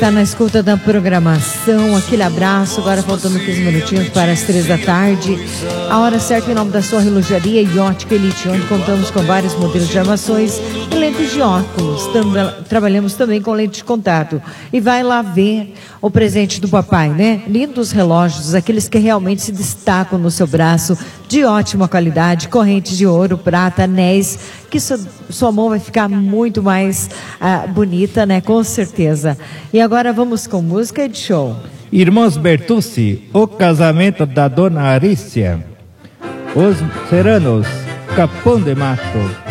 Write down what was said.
Tá na escuta da programação, aquele abraço, agora faltando 15 minutinhos para as 3 da tarde. A hora certa em nome da sua relojaria e ótica Elite, onde contamos com vários modelos de armações e lentes de óculos. Trabalhamos também com lente de contato. E vai lá ver o presente do papai, né? Lindos relógios, aqueles que realmente se destacam no seu braço, de ótima qualidade, correntes de ouro, prata, anéis, que sua mão vai ficar muito mais bonita, né? Com certeza. E agora vamos com música de show. Irmãos Bertucci, o casamento da Dona Arícia. Os Serranos, Capão de Mato.